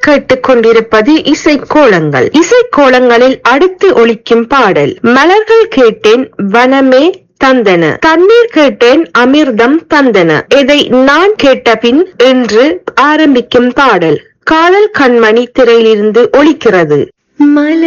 கேட்டுக்கொண்டிருப்பது இசைக்கோலங்கள். இசைக்கோலங்களில் அடுத்து ஒலிக்கும் பாடல் மலர்கள் கேட்டேன் வனமே தந்தன, தண்ணீர் கேட்டேன் அமிர்தம் தந்தன, இதை நான் கேட்டபின் என்று ஆரம்பிக்கும் பாடல் காதல் கண்மணி திரையிலிருந்து ஒலிக்கிறது.